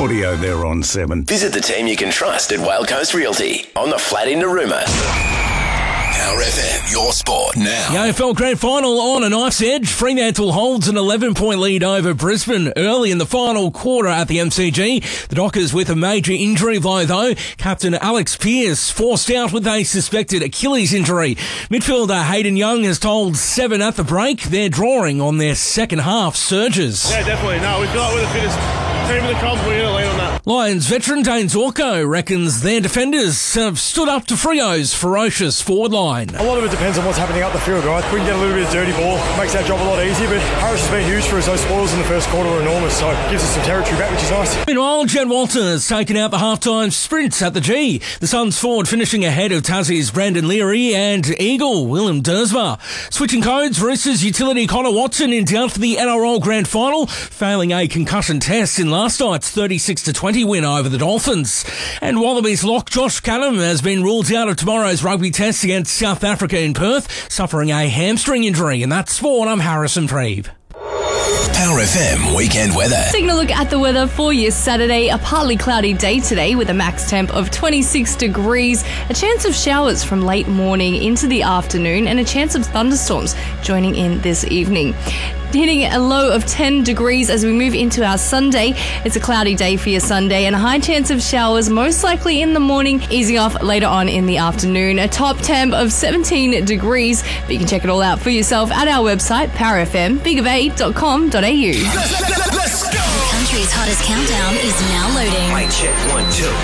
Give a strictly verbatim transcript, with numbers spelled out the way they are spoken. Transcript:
audio there on seven. Visit the team you can trust at Whale Coast Realty on the flat in Narooma. Power F M, your sport now. The A F L Grand Final on a knife's edge. Fremantle holds an eleven-point lead over Brisbane early in the final quarter at the M C G. The Dockers with a major injury blow, though. Captain Alex Pearce forced out with a suspected Achilles injury. Midfielder Hayden Young has told Seven at the break they're drawing on their second half surges. Yeah, definitely. No, we feel like we're the fittest team in the comp. We're going to lean on that. Lions veteran Dane Zorko reckons their defenders have stood up to Freo's ferocious forward line. A lot of it depends on what's happening up the field, right? We can get a little bit of dirty ball, makes our job a lot easier, but Harris has been huge for us. Those spoils in the first quarter were enormous, so it gives us some territory back, which is nice. Meanwhile, Jed Walter has taken out the halftime sprints at the G. The Suns forward finishing ahead of Tassie's Brandon Leary and Eagle Willem Dersma. Switching codes, Roosters utility Connor Watson in doubt for the N R L Grand Final, failing a concussion test in last night's thirty-six to twenty win over the Dolphins. And Wallabies lock Josh Callum has been ruled out of tomorrow's rugby test against South Africa in Perth, suffering a hamstring injury. And that's sport. I'm Harrison Preeve. Power F M weekend weather. Taking a look at the weather for you Saturday. A partly cloudy day today with a max temp of twenty-six degrees. A chance of showers from late morning into the afternoon and a chance of thunderstorms joining in this evening. Hitting a low of ten degrees as we move into our Sunday. It's a cloudy day for your Sunday and a high chance of showers most likely in the morning, easing off later on in the afternoon. A top temp of seventeen degrees, but you can check it all out for yourself at our website, power f m big of a dot com dot a u. Let's, let's, let's go! The country's hottest countdown is now loading. Mic check, one, two.